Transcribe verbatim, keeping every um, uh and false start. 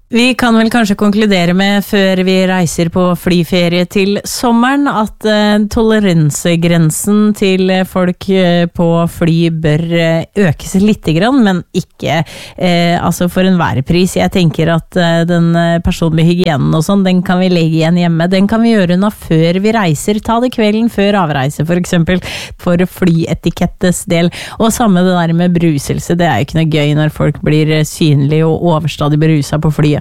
Vi kan vel kanskje konkludere med, før vi reiser på flyferie til sommeren, at eh, toleransegrensen til folk eh, på fly bør eh, økes litt grann, men ikke eh, altså for enhver pris. Jeg tenker at eh, den personlige hygienen og sånn, den kan vi legge igjen hjemme. Den kan vi gjøre unna før vi reiser. Ta det kvelden før avreise, for eksempel, for flyetikettes del. Og samme det der med bruselse, det er jo ikke noe gøy når folk blir synlige og overstadig beruset på flyet.